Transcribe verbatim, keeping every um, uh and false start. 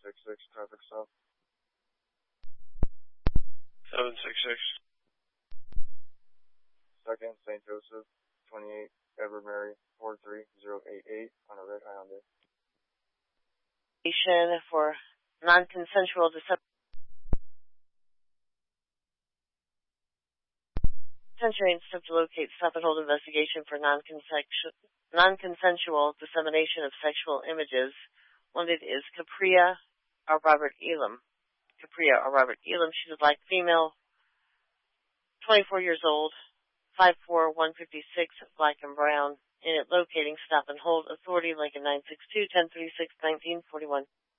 six six, traffic stop. seven six six. Second, Saint Joseph, twenty-eight, Edward Mary, four three zero eight eight, on a red Hyundai. For non-consensual deception. Century and step to locate, stop and hold investigation for non-consensual, non-consensual dissemination of sexual images. Wanted is Capria or Robert Elam. Capria or Robert Elam. She's a black female, twenty-four years old, five four, one fifty-six, black and brown. In it locating, stop and hold, authority Lincoln nine six two, ten thirty-six, nineteen forty-one.